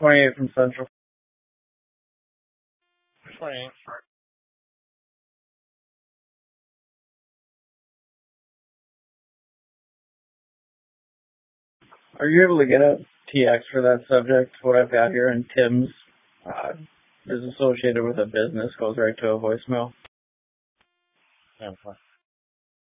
28 from Central. 28. Are you able to get a TX for that subject? What I've got here in Tim's is associated with a business, goes right to a voicemail. Yeah,